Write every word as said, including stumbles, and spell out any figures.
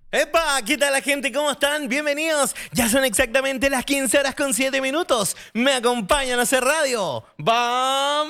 ¡Epa! ¿Qué tal la gente? ¿Cómo están? Bienvenidos. Ya son exactamente las quince horas con siete minutos. Me acompañan a hacer radio. ¡Vamos!